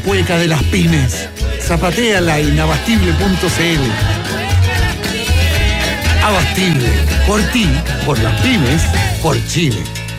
Hueca de las pymes. Zapatéala en abastible.cl. Abastible. Por ti, por las pymes, por Chile.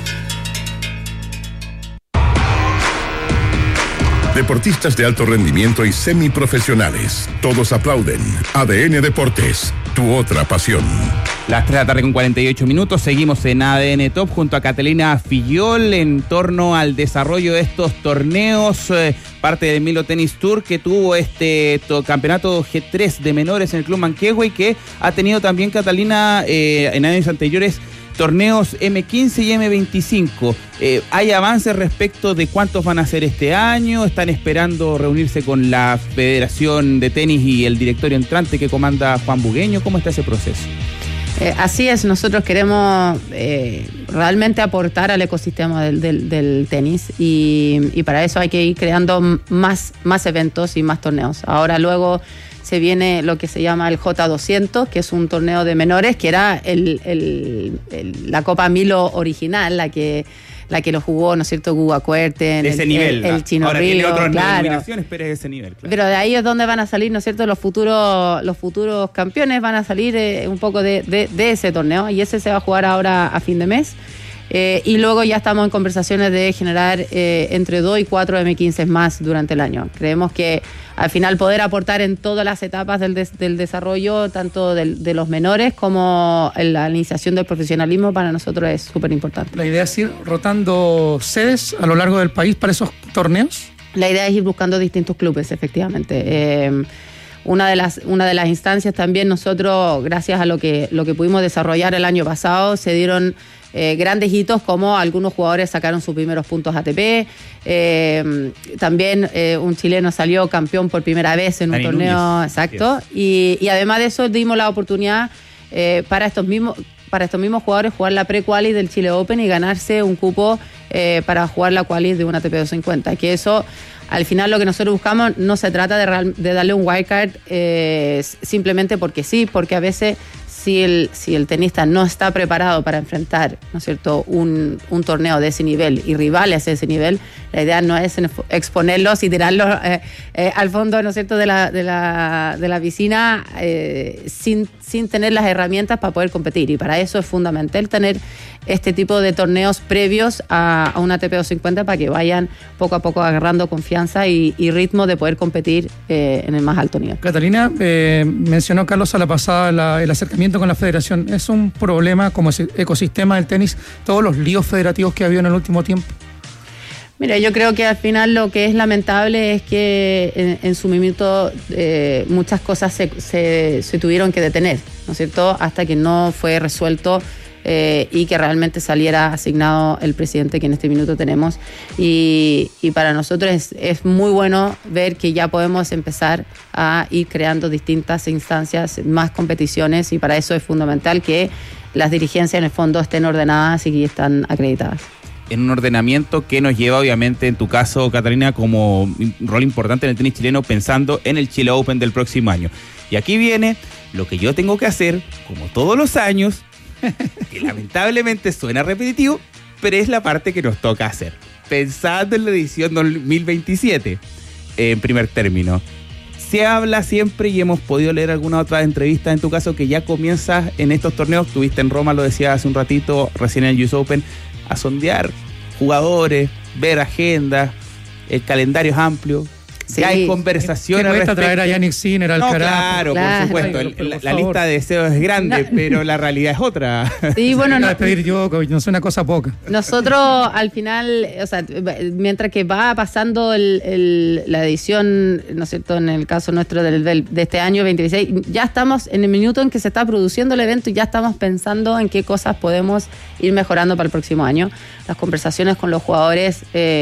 Deportistas de alto rendimiento y semiprofesionales. Todos aplauden. ADN Deportes, tu otra pasión. Las 3 de la tarde con 48 minutos. Seguimos en ADN Top junto a Catalina Fillol en torno al desarrollo de estos torneos. Parte del Milo Tennis Tour que tuvo este campeonato G3 de menores en el Club Manquehue y que ha tenido también, Catalina, en años anteriores, torneos M15 y M25. ¿Hay avances respecto de cuántos van a ser este año? ¿Están esperando reunirse con la Federación de Tenis y el directorio entrante que comanda Juan Bugueño? ¿Cómo está ese proceso? Así es, nosotros queremos realmente aportar al ecosistema del tenis y para eso hay que ir creando más eventos y más torneos. Ahora luego se viene lo que se llama el J200, que es un torneo de menores, que era la Copa Milo original, la que lo jugó, ¿no es cierto?, Guga Kuerten, ese nivel, el Chino ahora Río, tiene otras claro. denominaciones, pero es ese nivel, claro. Pero de ahí es donde van a salir, ¿no es cierto?, los futuros campeones van a salir un poco de ese torneo, y ese se va a jugar ahora a fin de mes. Y luego ya estamos en conversaciones de generar entre 2 y 4 M15 más durante el año. Creemos que al final poder aportar en todas las etapas del desarrollo, tanto de los menores como en la iniciación del profesionalismo, para nosotros es súper importante. ¿La idea es ir rotando sedes a lo largo del país para esos torneos? La idea es ir buscando distintos clubes, efectivamente. Una de las instancias también, nosotros, gracias a lo que pudimos desarrollar el año pasado, se dieron grandes hitos, como algunos jugadores sacaron sus primeros puntos ATP. También un chileno salió campeón por primera vez en un torneo. Núñez. Exacto. Yes. Y además de eso dimos la oportunidad para estos mismos jugadores jugar la pre-quali del Chile Open y ganarse un cupo para jugar la quali de una ATP 250. Que eso, al final, lo que nosotros buscamos no se trata de darle un wildcard simplemente porque sí, porque a veces si el tenista no está preparado para enfrentar, ¿no es cierto?, un torneo de ese nivel y rivales de ese nivel, la idea no es exponerlos y tirarlos al fondo, ¿no es cierto?, de la piscina sin tener las herramientas para poder competir. Y para eso es fundamental tener este tipo de torneos previos a una ATP 250 para que vayan poco a poco agarrando confianza y ritmo de poder competir en el más alto nivel. Catalina, mencionó Carlos a la pasada el acercamiento con la federación. ¿Es un problema como ese ecosistema del tenis, todos los líos federativos que ha habido en el último tiempo? Mira, yo creo que al final lo que es lamentable es que en su minuto muchas cosas se tuvieron que detener, ¿no es cierto?, hasta que no fue resuelto y que realmente saliera asignado el presidente que en este minuto tenemos. Y para nosotros es muy bueno ver que ya podemos empezar a ir creando distintas instancias, más competiciones, y para eso es fundamental que las dirigencias en el fondo estén ordenadas y que están acreditadas. En un ordenamiento que nos lleva, obviamente, en tu caso, Catalina, como un rol importante en el tenis chileno, pensando en el Chile Open del próximo año. Y aquí viene lo que yo tengo que hacer, como todos los años, que lamentablemente suena repetitivo, pero es la parte que nos toca hacer. Pensando en la edición 2027, en primer término, se habla siempre, y hemos podido leer algunas otras entrevistas en tu caso, que ya comienzas en estos torneos, estuviste en Roma, lo decía hace un ratito, recién en el US Open, a sondear jugadores, ver agendas, el calendario es amplio. Sí. Ya hay conversaciones. ¿Qué cuesta traer a Yannick Sinner, Alcaraz? Claro, por supuesto. La lista de deseos es grande, pero la realidad es otra. Sí, bueno, no. Despedir Djokovic no es una cosa poca. Nosotros, al final, o sea, mientras que va pasando la edición, ¿no es cierto?, en el caso nuestro de este año 2026, ya estamos en el minuto en que se está produciendo el evento y ya estamos pensando en qué cosas podemos ir mejorando para el próximo año. Las conversaciones con los jugadores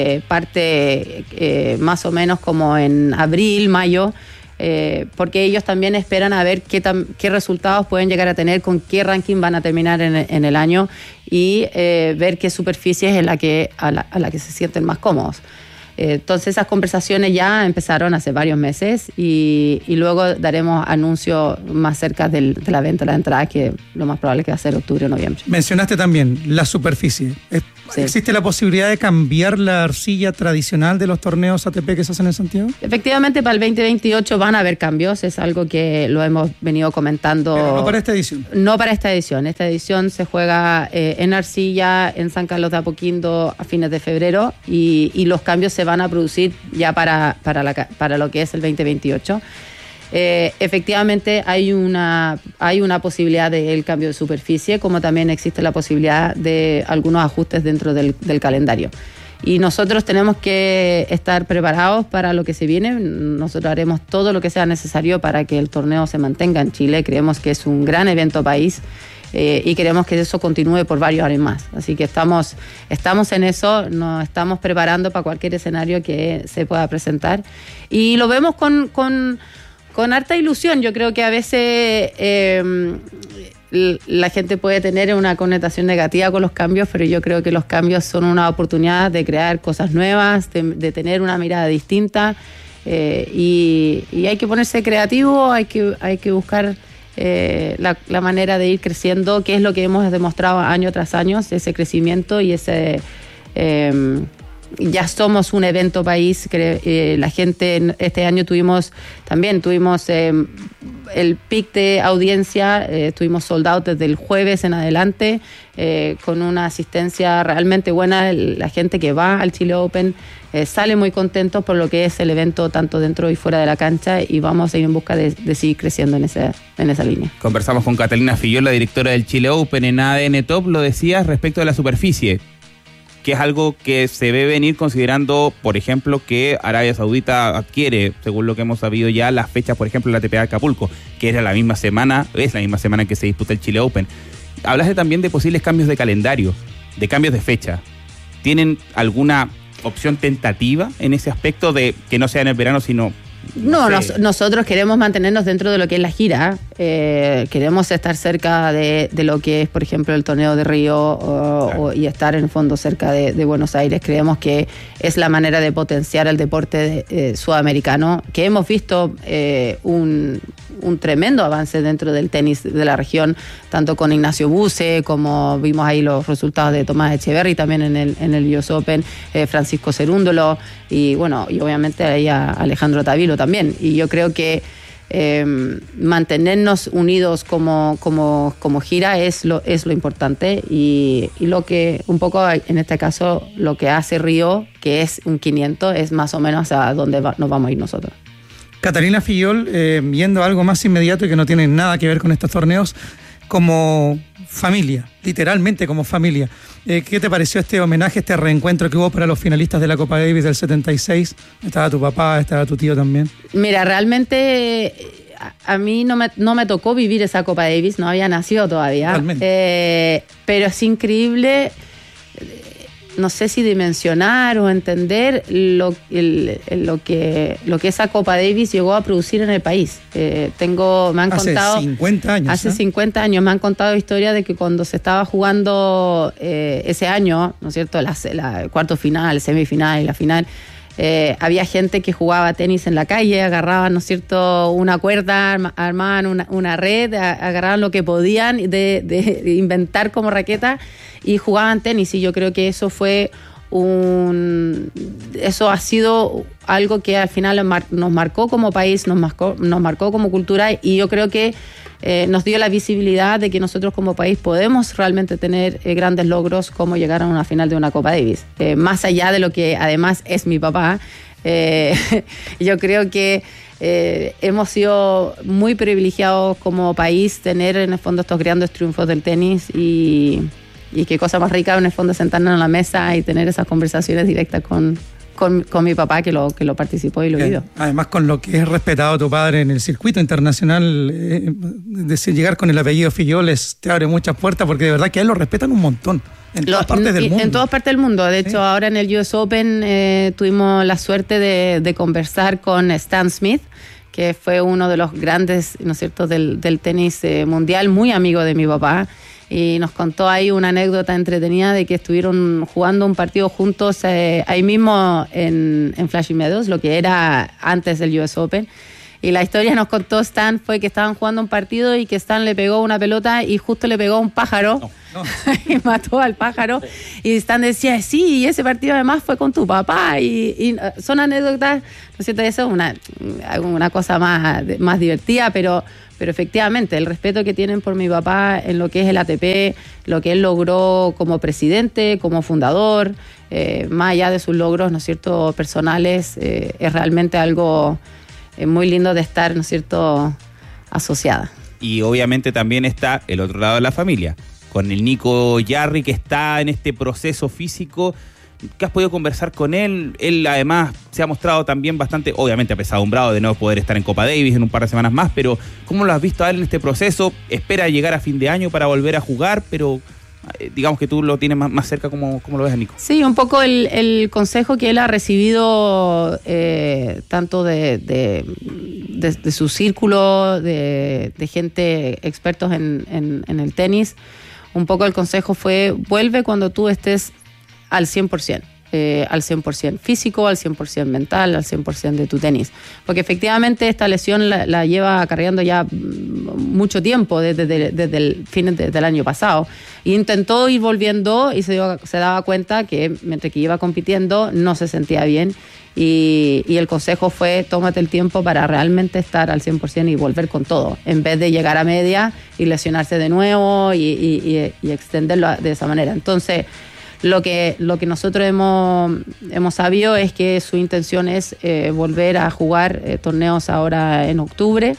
parte más o menos como en abril, mayo, porque ellos también esperan a ver qué resultados pueden llegar a tener, con qué ranking van a terminar en el año, y ver qué superficie es a la que se sienten más cómodos. Entonces esas conversaciones ya empezaron hace varios meses y luego daremos anuncio más cerca de la venta de la entrada, que lo más probable que va a ser octubre o noviembre. Mencionaste también la superficie. Sí. ¿Existe la posibilidad de cambiar la arcilla tradicional de los torneos ATP que se hacen en Santiago? Efectivamente, para el 2028 van a haber cambios, es algo que lo hemos venido comentando. Pero no para esta edición. No para esta edición. Esta edición se juega en arcilla, en San Carlos de Apoquindo a fines de febrero y los cambios se van a producir ya para lo que es el 2028. Efectivamente hay una posibilidad del cambio de superficie, como también existe la posibilidad de algunos ajustes dentro del calendario. Y nosotros tenemos que estar preparados para lo que se viene. Nosotros haremos todo lo que sea necesario para que el torneo se mantenga en Chile. Creemos que es un gran evento país y queremos que eso continúe por varios años más. Así que estamos en eso, nos estamos preparando para cualquier escenario que se pueda presentar. Y lo vemos con harta ilusión. Yo creo que a veces la gente puede tener una connotación negativa con los cambios, pero yo creo que los cambios son una oportunidad de crear cosas nuevas, de tener una mirada distinta y hay que ponerse creativo, hay que buscar la manera de ir creciendo, que es lo que hemos demostrado año tras año, ese crecimiento y ese... ya somos un evento país, la gente este año tuvimos el pic de audiencia, tuvimos sold out desde el jueves en adelante, con una asistencia realmente buena. La gente que va al Chile Open sale muy contento por lo que es el evento tanto dentro y fuera de la cancha, y vamos a ir en busca de seguir creciendo en esa línea. Conversamos con Catalina Fillol, la directora del Chile Open en ADN Top. Lo decías respecto de la superficie, que es algo que se ve venir considerando, por ejemplo, que Arabia Saudita adquiere, según lo que hemos sabido ya, las fechas, por ejemplo, la ATP de Acapulco, que es la misma semana en que se disputa el Chile Open. Hablaste también de posibles cambios de calendario, de cambios de fecha. ¿Tienen alguna opción tentativa en ese aspecto de que no sea en el verano, sino... Nosotros queremos mantenernos dentro de lo que es la gira. Queremos estar cerca de lo que es, por ejemplo, el torneo de Río y estar en el fondo cerca de Buenos Aires. Creemos que es la manera de potenciar el deporte sudamericano, que hemos visto un tremendo avance dentro del tenis de la región, tanto con Ignacio Buse, como vimos ahí los resultados de Tomás Echeverry también en el US Open, Francisco Cerúndolo y obviamente ahí a Alejandro Tavilo también. Y yo creo que mantenernos unidos como gira es lo importante, y lo que un poco en este caso lo que hace Río, que es un 500, es más o menos a dónde nos vamos a ir nosotros. Catalina Fillol, viendo algo más inmediato y que no tiene nada que ver con estos torneos, como familia, literalmente como familia, ¿qué te pareció este homenaje, este reencuentro que hubo para los finalistas de la Copa Davis del 76? Estaba tu papá, estaba tu tío también. Mira, realmente a mí no me tocó vivir esa Copa Davis, no había nacido todavía, pero es increíble. No sé si dimensionar o entender lo que esa Copa Davis llegó a producir en el país. Hace 50 años. Hace 50 años me han contado historias de que cuando se estaba jugando ese año, ¿no es cierto?, la cuarto final, semifinal y la final, había gente que jugaba tenis en la calle, agarraban, ¿no es cierto?, una cuerda, armaban una red, agarraban lo que podían de inventar como raqueta y jugaban tenis. Y yo creo que eso ha sido algo que al final nos marcó como país, nos marcó como cultura, y yo creo que nos dio la visibilidad de que nosotros como país podemos realmente tener grandes logros, como llegar a una final de una Copa Davis. Más allá de lo que además es mi papá, yo creo que hemos sido muy privilegiados como país tener en el fondo estos grandes triunfos del tenis, y qué cosa más rica en el fondo sentarnos en la mesa y tener esas conversaciones directas con mi papá que lo participó y lo vivió. Además, con lo que es respetado tu padre en el circuito internacional, llegar con el apellido Fillol te abre muchas puertas, porque de verdad que a él lo respetan un montón. En todas partes del mundo. En todas partes del mundo. De hecho, ahora en el US Open tuvimos la suerte de conversar con Stan Smith, que fue uno de los grandes, ¿no es cierto?, del tenis mundial, muy amigo de mi papá. y nos contó ahí una anécdota entretenida de que estuvieron jugando un partido juntos ahí mismo en Flushing Meadows, lo que era antes del US Open. Y la historia nos contó Stan fue que estaban jugando un partido y que Stan le pegó una pelota y justo le pegó a un pájaro. No. Y mató al pájaro. Y Stan decía, sí, y ese partido además fue con tu papá. Y son anécdotas, ¿no es cierto? Eso es una cosa más divertida, pero efectivamente el respeto que tienen por mi papá en lo que es el ATP, lo que él logró como presidente, como fundador, más allá de sus logros, ¿no es cierto?, personales, es realmente algo muy lindo de estar, ¿no es cierto?, asociada. Y obviamente también está el otro lado de la familia, con el Nico Yarri, que está en este proceso físico. ¿Qué has podido conversar con él? Él además se ha mostrado también bastante, obviamente apesadumbrado de no poder estar en Copa Davis en un par de semanas más, pero ¿cómo lo has visto a él en este proceso? Espera llegar a fin de año para volver a jugar, pero digamos que tú lo tienes más cerca. ¿Cómo lo ves, Nico? Sí, un poco el consejo que él ha recibido tanto de su círculo, de gente expertos en el tenis. Un poco el consejo fue, vuelve cuando tú estés al 100%. Al 100% físico, al 100% mental, al 100% de tu tenis. Porque efectivamente esta lesión la lleva acarreando ya mucho tiempo, desde el fin del año pasado. Y intentó ir volviendo y se daba cuenta que mientras que iba compitiendo no se sentía bien. Y el consejo fue, tómate el tiempo para realmente estar al 100% y volver con todo, en vez de llegar a media y lesionarse de nuevo y extenderlo de esa manera. Entonces, lo que nosotros hemos sabido es que su intención es volver a jugar torneos ahora en octubre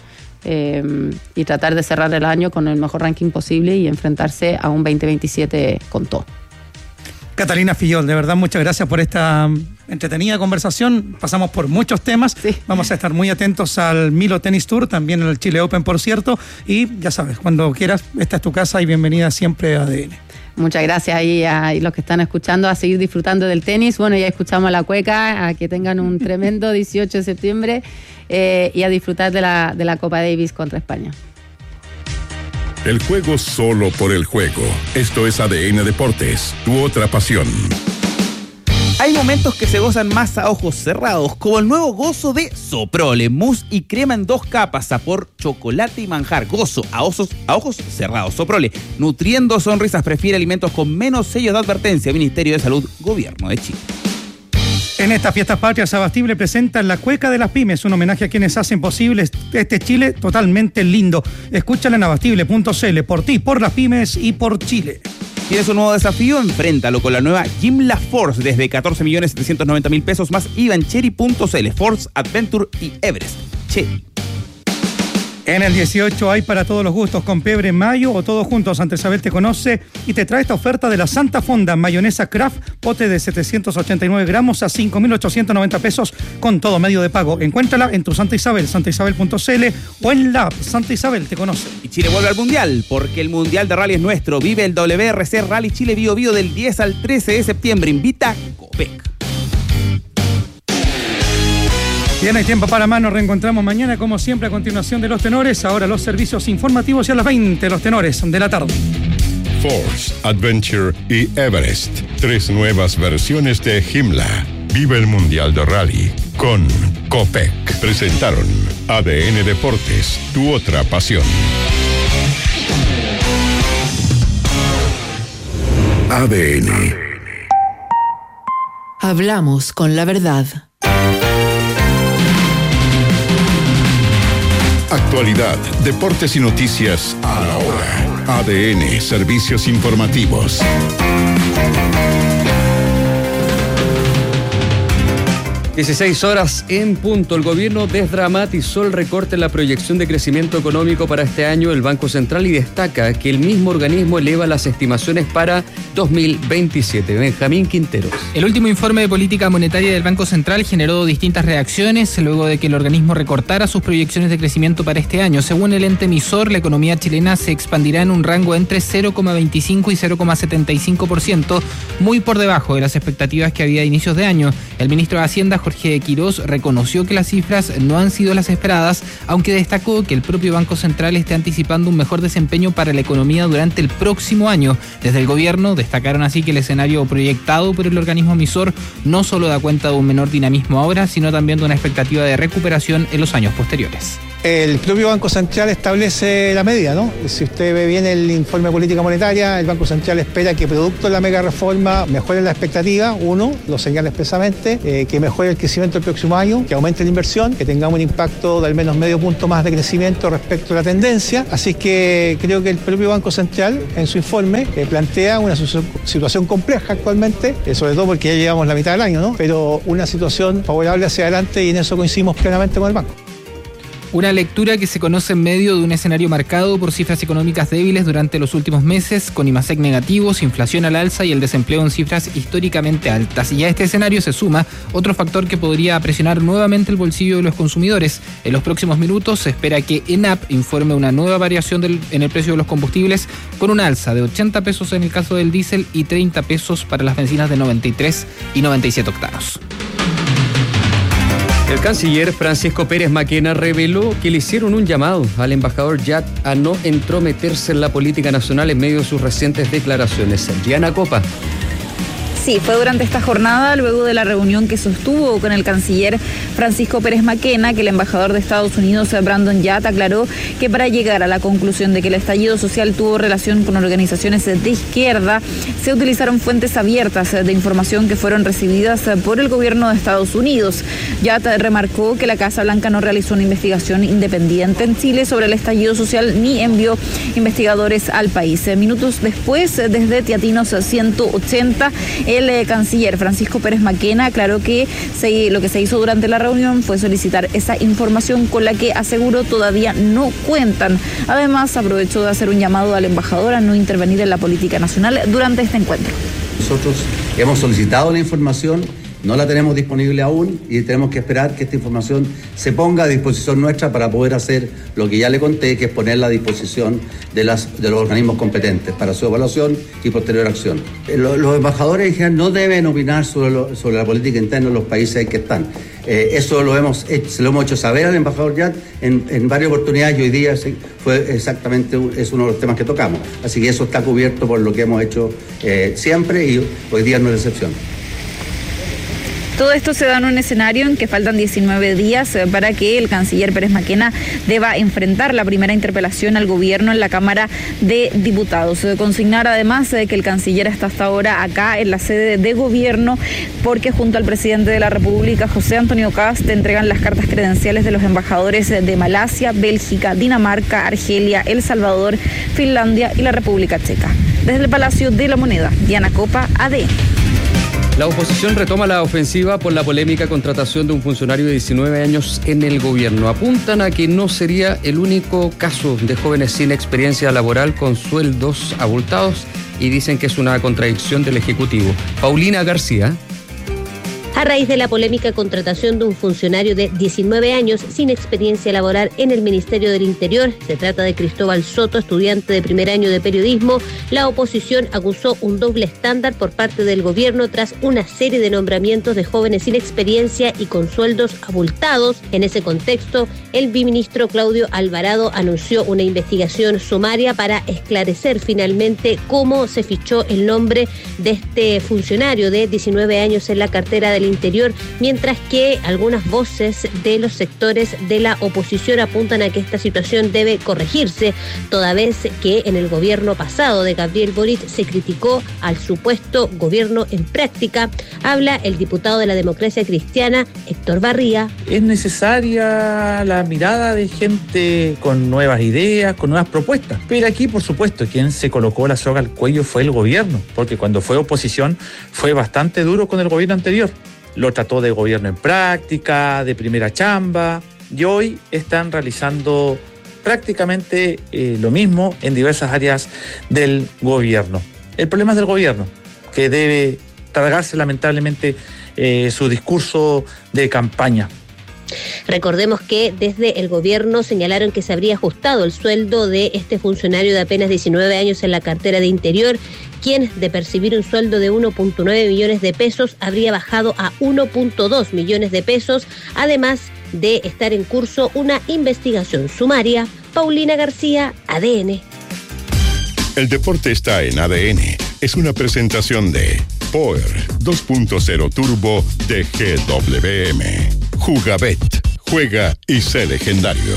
y tratar de cerrar el año con el mejor ranking posible y enfrentarse a un 2027 con todo. Catalina Fillol, de verdad muchas gracias por esta entretenida conversación. Pasamos por muchos temas. Sí. Vamos a estar muy atentos al Milo Tennis Tour, también al Chile Open, por cierto. Y ya sabes, cuando quieras, esta es tu casa y bienvenida siempre a ADN. Muchas gracias ahí a los que están escuchando, a seguir disfrutando del tenis. Bueno, ya escuchamos a la cueca, a que tengan un tremendo 18 de septiembre y a disfrutar de la Copa Davis contra España. El juego solo por el juego. Esto es ADN Deportes, tu otra pasión. Hay momentos que se gozan más a ojos cerrados, como el nuevo gozo de Soprole, mousse y crema en 2 capas, sabor chocolate y manjar. Gozo a ojos cerrados. Soprole, nutriendo sonrisas, prefiere alimentos con menos sellos de advertencia. Ministerio de Salud, Gobierno de Chile. En estas fiestas patrias, Abastible presenta La Cueca de las Pymes, un homenaje a quienes hacen posible este Chile totalmente lindo. Escúchala en abastible.cl, por ti, por las pymes y por Chile. ¿Tienes un nuevo desafío? Enfréntalo con la nueva Gimla Force desde 14.790.000 pesos más IVA en Chery.cl, Force, Adventure y Everest. Chery. En el 18 hay para todos los gustos, con pebre, mayo o todos juntos. Santa Isabel te conoce y te trae esta oferta de la Santa Fonda, mayonesa Kraft, pote de 789 gramos a 5.890 pesos con todo medio de pago. Encuéntrala en tu Santa Isabel, santaisabel.cl o en la app Santa Isabel te conoce. Y Chile vuelve al Mundial, porque el Mundial de Rally es nuestro. Vive el WRC Rally Chile Bio Bio del 10 al 13 de septiembre. Invita Copec. Bien, hay tiempo para más, nos reencontramos mañana, como siempre, a continuación de Los Tenores. Ahora los servicios informativos y a las 20, Los Tenores de la tarde. Force, Adventure y Everest. 3 nuevas versiones de Gimla. Vive el Mundial de Rally con Copec. Presentaron ADN Deportes, tu otra pasión. ADN. Hablamos con la verdad. Actualidad, deportes y noticias a la hora. ADN, servicios informativos. 16 horas en punto. El gobierno desdramatizó el recorte en la proyección de crecimiento económico para este año del Banco Central y destaca que el mismo organismo eleva las estimaciones para 2027. Benjamín Quinteros. El último informe de política monetaria del Banco Central generó distintas reacciones luego de que el organismo recortara sus proyecciones de crecimiento para este año. Según el ente emisor, la economía chilena se expandirá en un rango entre 0,25 y 0,75%, muy por debajo de las expectativas que había a inicios de año. El ministro de Hacienda, Jorge Jorge Quirós reconoció que las cifras no han sido las esperadas, aunque destacó que el propio Banco Central está anticipando un mejor desempeño para la economía durante el próximo año. Desde el gobierno destacaron así que el escenario proyectado por el organismo emisor no solo da cuenta de un menor dinamismo ahora, sino también de una expectativa de recuperación en los años posteriores. El propio Banco Central establece la medida, ¿no? Si usted ve bien el informe de política monetaria, el Banco Central espera que producto de la mega reforma mejore la expectativa, lo señala expresamente, que mejore el crecimiento el próximo año, que aumente la inversión, que tengamos un impacto de al menos medio punto más de crecimiento respecto a la tendencia. Así que creo que el propio Banco Central en su informe plantea una situación compleja actualmente, sobre todo porque ya llevamos la mitad del año, ¿no? Pero una situación favorable hacia adelante y en eso coincidimos plenamente con el banco. Una lectura que se conoce en medio de un escenario marcado por cifras económicas débiles durante los últimos meses, con IMASEC negativos, inflación al alza y el desempleo en cifras históricamente altas. Y a este escenario se suma otro factor que podría presionar nuevamente el bolsillo de los consumidores. En los próximos minutos se espera que ENAP informe una nueva variación en el precio de los combustibles, con una alza de 80 pesos en el caso del diésel y 30 pesos para las bencinas de 93 y 97 octanos. El canciller Francisco Pérez Maquena reveló que le hicieron un llamado al embajador Yat a no entrometerse en la política nacional en medio de sus recientes declaraciones. Diana Copa. Sí, fue durante esta jornada, luego de la reunión que sostuvo con el canciller Francisco Pérez Maquena, que el embajador de Estados Unidos, Brandon Yat, aclaró que para llegar a la conclusión de que el estallido social tuvo relación con organizaciones de izquierda, se utilizaron fuentes abiertas de información que fueron recibidas por el gobierno de Estados Unidos. Yat remarcó que la Casa Blanca no realizó una investigación independiente en Chile sobre el estallido social ni envió investigadores al país. Minutos después, desde Teatinos 180, el canciller Francisco Pérez Maquena aclaró que lo que se hizo durante la reunión fue solicitar esa información con la que aseguró todavía no cuentan. Además, aprovechó de hacer un llamado al embajador a no intervenir en la política nacional durante este encuentro. Nosotros hemos solicitado la información, no la tenemos disponible aún y tenemos que esperar que esta información se ponga a disposición nuestra para poder hacer lo que ya le conté, que es ponerla a disposición de los organismos competentes para su evaluación y posterior acción. Los embajadores en general no deben opinar sobre la política interna de los países en que están. Eso se lo hemos hecho saber al embajador Yat en varias oportunidades y hoy día es uno de los temas que tocamos. Así que eso está cubierto por lo que hemos hecho siempre y hoy día no es excepción. Todo esto se da en un escenario en que faltan 19 días para que el canciller Pérez Maquena deba enfrentar la primera interpelación al gobierno en la Cámara de Diputados. Consignar además que el canciller está hasta ahora acá en la sede de gobierno porque junto al presidente de la República, José Antonio Kast, entregan las cartas credenciales de los embajadores de Malasia, Bélgica, Dinamarca, Argelia, El Salvador, Finlandia y la República Checa. Desde el Palacio de la Moneda, Diana Copa, ADN. La oposición retoma la ofensiva por la polémica contratación de un funcionario de 19 años en el gobierno. Apuntan a que no sería el único caso de jóvenes sin experiencia laboral con sueldos abultados y dicen que es una contradicción del Ejecutivo. Paulina García. A raíz de la polémica contratación de un funcionario de 19 años sin experiencia laboral en el Ministerio del Interior, se trata de Cristóbal Soto, estudiante de primer año de periodismo, la oposición acusó un doble estándar por parte del gobierno tras una serie de nombramientos de jóvenes sin experiencia y con sueldos abultados. En ese contexto, el biministro Claudio Alvarado anunció una investigación sumaria para esclarecer finalmente cómo se fichó el nombre de este funcionario de 19 años en la cartera del Interior, mientras que algunas voces de los sectores de la oposición apuntan a que esta situación debe corregirse, toda vez que en el gobierno pasado de Gabriel Boric se criticó al supuesto gobierno en práctica. Habla el diputado de la Democracia Cristiana, Héctor Barría. Es necesaria la mirada de gente con nuevas ideas, con nuevas propuestas. Pero aquí, por supuesto, quien se colocó la soga al cuello fue el gobierno, porque cuando fue oposición fue bastante duro con el gobierno anterior. Lo trató de gobierno en práctica, de primera chamba, y hoy están realizando prácticamente lo mismo en diversas áreas del gobierno. El problema es del gobierno, que debe tragarse lamentablemente su discurso de campaña. Recordemos que desde el gobierno señalaron que se habría ajustado el sueldo de este funcionario de apenas 19 años en la cartera de Interior, quien de percibir un sueldo de 1.9 millones de pesos habría bajado a 1.2 millones de pesos, además de estar en curso una investigación sumaria. Paulina García, ADN. El deporte está en ADN. Es una presentación de Power 2.0 Turbo de GWM. Jugabet. Juega y sé legendario.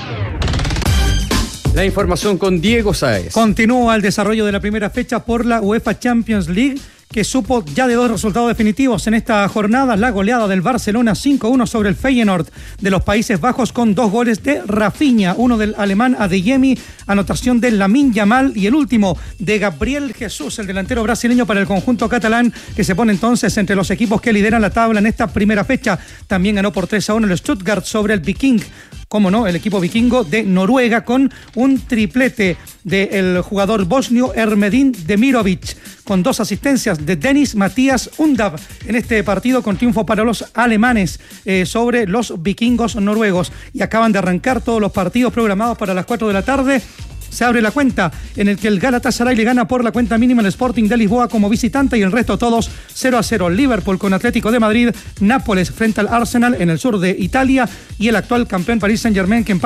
La información con Diego Sáez. Continúa el desarrollo de la primera fecha por la UEFA Champions League, que supo ya de 2 resultados definitivos en esta jornada. La goleada del Barcelona 5-1 sobre el Feyenoord de los Países Bajos con 2 goles de Rafinha, uno del alemán Adeyemi, anotación de Lamine Yamal y el último de Gabriel Jesús, el delantero brasileño para el conjunto catalán, que se pone entonces entre los equipos que lideran la tabla en esta primera fecha. También ganó por 3-1 el Stuttgart sobre el Viking, cómo no, el equipo vikingo de Noruega, con un triplete del jugador bosnio Ermedin Demirovic, con 2 asistencias de Denis Matías Undav en este partido, con triunfo para los alemanes sobre los vikingos noruegos. Y acaban de arrancar todos los partidos programados para las 4 de la tarde. Se abre la cuenta en el que el Galatasaray le gana por la cuenta mínima al Sporting de Lisboa como visitante, y el resto todos 0-0. Liverpool con Atlético de Madrid, Nápoles frente al Arsenal en el sur de Italia, y el actual campeón Paris Saint-Germain, que empata